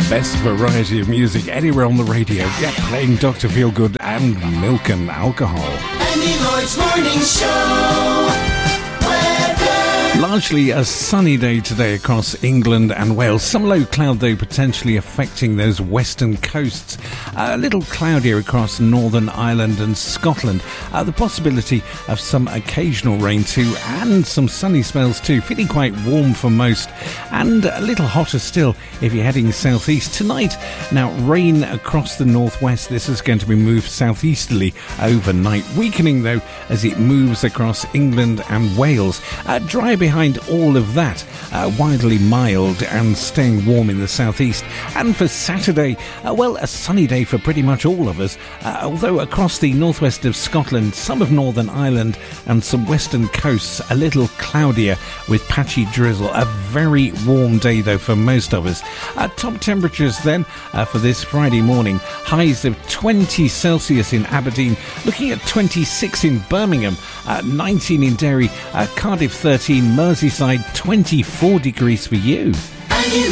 best variety of music anywhere on the radio. Yeah, playing Dr. Feelgood and Milk and Alcohol. Andy Lloyd's Morning Show. Largely a sunny day today across England and Wales. Some low cloud, though, potentially affecting those western coasts. A little cloudier across Northern Ireland and Scotland. The possibility of some occasional rain too, and some sunny spells too. Feeling quite warm for most, and a little hotter still if you're heading southeast tonight. Now, rain across the northwest. This is going to be moved southeasterly overnight, weakening though as it moves across England and Wales. Dry behind all of that, widely mild and staying warm in the southeast. And for Saturday, well, a sunny day for pretty much all of us, although across the northwest of Scotland, some of Northern Ireland and some western coasts a little cloudier with patchy drizzle. A very warm day though for most of us. Top temperatures then for this Friday morning, highs of 20 Celsius in Aberdeen, looking at 26 in Birmingham, 19 in Derry, Cardiff 13, Merseyside 24 degrees for you. Andy